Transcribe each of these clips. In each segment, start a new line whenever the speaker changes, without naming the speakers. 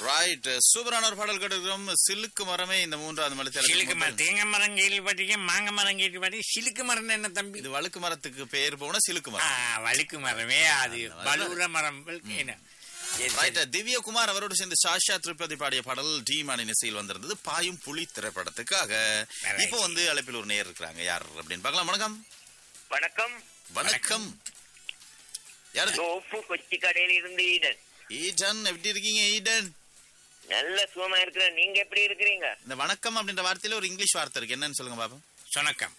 Right, சூப்பரான ஒரு பாடல் கேட்டிருக்கிறோம். சிலுக்கு மரமே இந்த மூன்றாவது மலத்தில்
சிலுக்கு மரம், தேங்காய் மரம் கேள்விப்பட்டிருக்கேன், மாங்க மரம் கேள்விப்பட்டி, சிலுக்கு மரம் என்ன தம்பி?
இது வழுக்கு மரத்துக்கு பேர் போன சிலுக்கு மரம்.
வழுக்கு மரமே அது பலூர மரம்.
ரைட், திவ்யகுமார் அவரோடு சேர்ந்து சாஷா திருப்பதி பாடிய பாடல் டி மானின் இசையில் வந்திருந்தது பாயும் புலி திரைப்படத்துக்காக. இப்போ அழைப்பில் ஒரு நேர் இருக்கிறாங்க. யார் அப்படின்னு பார்க்கலாம். வணக்கம்.
வணக்கம்.
வணக்கம். யாரு?
கொச்சி கடையில இருந்து ஈடன்.
ஈடன், எப்படி இருக்கீங்க ஈடன்?
நல்ல சுகமா இருக்கிறேன். நீங்க எப்படி இருக்கிறீங்க?
இந்த வணக்கம் அப்படின்ற வார்த்தையில ஒரு இங்கிலீஷ் வார்த்தை இருக்கு, என்னன்னு சொல்லுங்க பாப்போம்.
சொணக்கம்.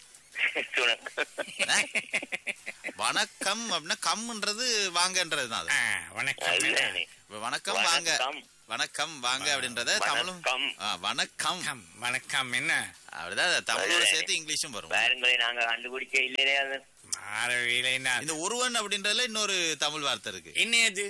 வணக்கம் அப்படின்னா கம்ன்றது வாங்கன்றதுதான். வணக்கம் வாங்க, வணக்கம் வாங்க அப்படின்றத தமிழும் வணக்கம்
வணக்கம் என்ன
அப்படிதான் தமிழோட சேர்த்து இங்கிலீஷும் வரும்.
வேறுங்களை நாங்க கண்டுபிடிக்க இல்லையே. அது
இந்த ஒருவன் அப்படின்றதுல இன்னொரு தமிழ் வார்த்தை இருக்கு.
என்ன அது?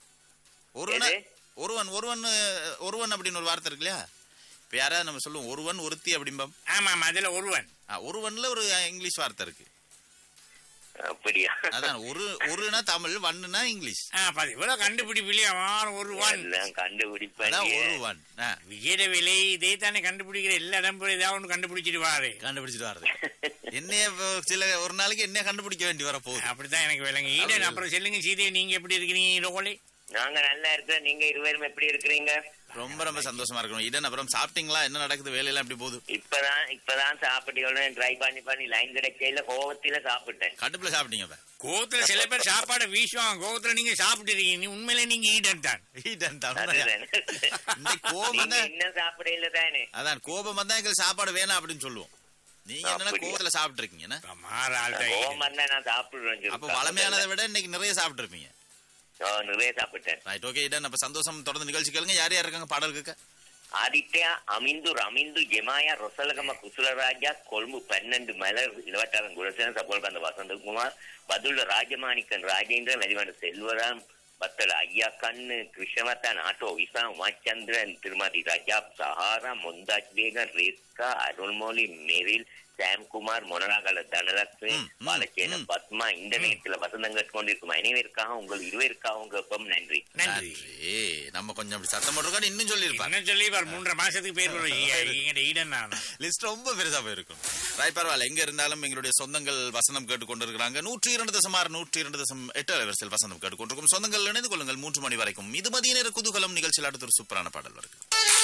ஒருவன் ஒருவன் ஒருவன் அப்படின்னு ஒரு வார்த்தை இருக்கு இல்லையா? இப்ப யாராவது நம்ம சொல்லுவோம் ஒருவன் ஒருத்தி அப்படிம்பம்.
ஆமா ஆமா, அதுல ஒருவன்.
ஒருவன்ல ஒரு இங்கிலீஷ் வார்த்தை இருக்கு.
அப்படியா?
அதான் ஒருனா தமிழ், வன்னுனா இங்கிலீஷ்.
இவ்வளவு கண்டுபிடிப்பில்லையா? ஒருவன்
கண்டுபிடிப்பேன்.
ஒருவன்
விஜய விலை இதே தானே கண்டுபிடிக்கிற. எல்லா இடம் ஏதாவது ஒன்று கண்டுபிடிச்சிட்டு வாரு.
என்னைய சில ஒரு நாளைக்கு என்ன கண்டுபிடிக்க வேண்டி வர போகுது.
அப்படித்தான் எனக்கு விளங்க. ஈடன் அப்புறம் சொல்லுங்க சீதை, நீங்க எப்படி இருக்கிறீங்க? ரோலே
நாங்க நல்லா இருக்கிறோம். நீங்க இருவரும் எப்படி இருக்கிறீங்க?
ரொம்ப ரொம்ப சந்தோஷமா இருக்கணும். ஈடன், அப்புறம் சாப்பிட்டீங்களா? என்ன நடக்குது? வேலையெல்லாம் எப்படி போகுது?
இப்பதான் சாப்பிட்டு ட்ரை பண்ணி லைன் கிடைக்கல, கோவத்தில சாப்பிட்டேன்.
கடுப்புல சாப்பிட்டீங்க?
கோவத்துல சில பேர் சாப்பாடு வீசுவாங்க, கோவத்துல நீங்க சாப்பிட்டு இருக்கீங்க. உண்மையில நீங்க ஈடன் தான்.
ஈடன் தான். கோபம்
என்ன சாப்பிட இல்ல தானே?
அதான் கோபம் வந்தா எங்களுக்கு சாப்பாடு வேணாம் அப்படின்னு சொல்லுவோம். நீங்க என்ன கோவத்துல சாப்பிட்டு இருக்கீங்க?
நான் சாப்பிடுறேன்.
அப்ப வளமையானதை விட இன்னைக்கு நிறைய சாப்பிட்டு இருப்பீங்க.
நிறைய சாப்பிட்டேன்.
ரைட், ஓகே ஈடன், அப்ப சந்தோஷம். தொடர்ந்து நிகழ்ச்சி கேளுங்க. யார் யார் இருக்காங்க பாடல் கேட்க?
ஆதித்யா, அமிந்து, ரமிந்து, ஜெமாயா, ரொசலகம, குசுலராஜா, கொழும்பு 12 மலர், இளவட்டாரன் குலசேன, சப்போல்கந்த வசந்தகுமார், பதுல்ல ராஜமாணிக்கன், ராஜேந்திரன், வெளிவண்ட செல்வராம், பத்தல ஐயா கண்ணு, கிருஷ்ணவர்த்தன், ஆட்டோ விசா, உமாச்சந்திரன், திருமதி ரஜாப், சஹாரா, முந்தாஜ் பேகன், ரேஸ்கா, அருள்மொழி, மெரில், சாம்குமார், மொனராகல தனலட்சுமி, பாலச்சேன, பத்மா. இந்த நேரத்தில் வசந்தம் கேட்டுக்கொண்டிருக்கும் அனைவருக்காக, உங்கள் இருவருக்காக உங்களுக்கும் நன்றி.
நன்றி.
நம்ம கொஞ்சம் அப்படி சத்தம் போட்டிருக்கோம். இன்னும் சொல்லியிருப்பாங்க.
3 மாசத்துக்கு பேர்
லிஸ்ட் ரொம்ப பெருசா போயிருக்கும். ரைட், பரவாயில்ல. எங்க இருந்தாலும் எங்களுடைய சொந்தங்கள் வசந்தம் கேட்டுக்கொண்டிருக்கிறாங்க. 102.6 102.8 அலைவரிசையில் வசந்தம் கேட்டுக்கொண்டிருக்கும் சொந்தங்கள் இணைந்து கொள்ளுங்கள். 3 மணி வரைக்கும் இது மதிய நேர குதூகலம் நிகழ்ச்சியில் அடுத்த ஒரு சூப்பரான பாடல் வருது.